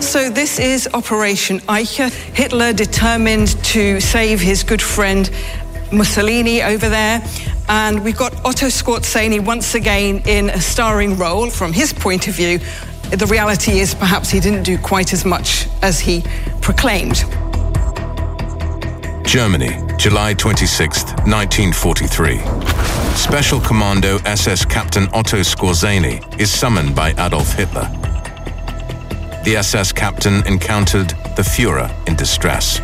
so this is Operation Eiche. Hitler determined to save his good friend Mussolini over there. And we've got Otto Skorzeny once again in a starring role. From his point of view, the reality is perhaps he didn't do quite as much as he proclaimed. Germany, July 26, 1943. Special Commando SS Captain Otto Skorzeny is summoned by Adolf Hitler. The SS captain encountered the Führer in distress.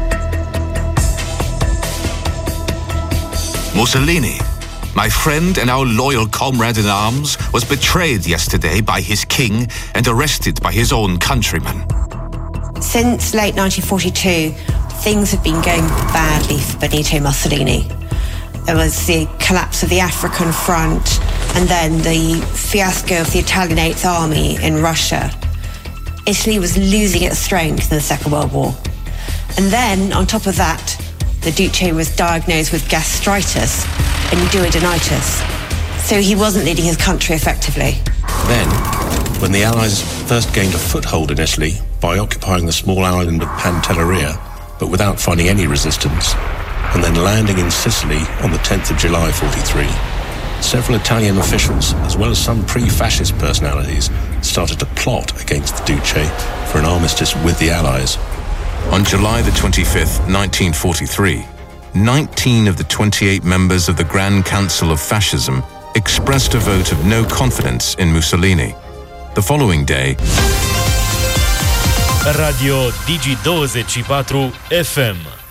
Mussolini, my friend and our loyal comrade in arms, was betrayed yesterday by his king and arrested by his own countrymen. Since late 1942, things have been going badly for Benito Mussolini. There was the collapse of the African front and then the fiasco of the Italian Eighth Army in Russia. Italy was losing its strength in the Second World War. And then, on top of that, the Duce was diagnosed with gastritis and duodenitis. So he wasn't leading his country effectively. Then, when the Allies first gained a foothold in Italy by occupying the small island of Pantelleria, but without finding any resistance, and then landing in Sicily on the 10th of July 43, several Italian officials, as well as some pre-fascist personalities, started to plot against the Duce for an armistice with the Allies. On July the 25th, 1943, 19 of the 28 members of the Grand Council of Fascism expressed a vote of no confidence in Mussolini. The following day, Radio Digi24 FM